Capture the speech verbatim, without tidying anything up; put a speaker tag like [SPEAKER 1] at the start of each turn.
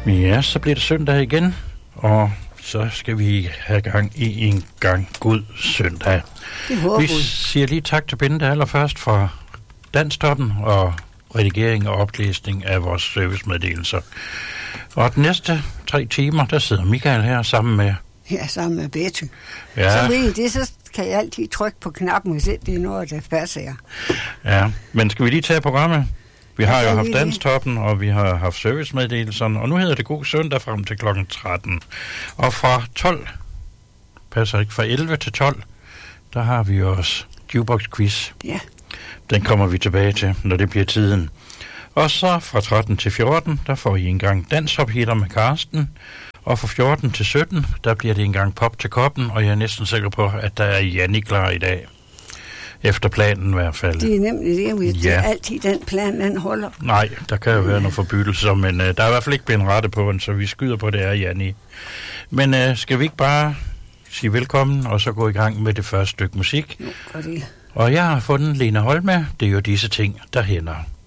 [SPEAKER 1] Ja, så bliver det søndag igen, og så skal vi have gang i en gang god søndag. Vi siger lige tak til Bente allerførst for Danstoppen og redigering og oplæsning af vores servicemeddelelser. Og de næste tre timer, der sidder Michael her sammen med...
[SPEAKER 2] Ja, sammen med Betty.
[SPEAKER 1] Ja.
[SPEAKER 2] Så ved I det, så kan jeg altid trykke på knappen, hvis det er noget, der passer jer.
[SPEAKER 1] Ja, men skal vi lige tage programmet? Vi har
[SPEAKER 2] ja,
[SPEAKER 1] jo haft Danstoppen, og vi har haft servicemeddelelserne, og nu hedder det God Søndag frem til klokken tretten. Og fra tolv, passer ikke, fra elleve til tolv, der har vi også Jukebox Quiz.
[SPEAKER 2] Ja.
[SPEAKER 1] Den kommer vi tilbage til, når det bliver tiden. Og så fra tretten til fjorten, der får I en gang Danshop-hitter med Karsten. Og fra fjorten til sytten, der bliver det en gang Pop til koppen, og jeg er næsten sikker på, at der er Janni klar i dag. Efter planen i hvert fald.
[SPEAKER 2] Det er nemlig det, vi
[SPEAKER 1] ja.
[SPEAKER 2] altid den plan, den holder.
[SPEAKER 1] Nej, der kan jo være nogle forbydelser, men uh, der er i hvert fald ikke blevet rette på den, så vi skyder på, det er Janni. Men uh, skal vi ikke bare sige velkommen, og så gå i gang med det første stykke musik?
[SPEAKER 2] Jo, gør det.
[SPEAKER 1] Og jeg har fundet Lene Holme, det er jo disse ting, der hænder.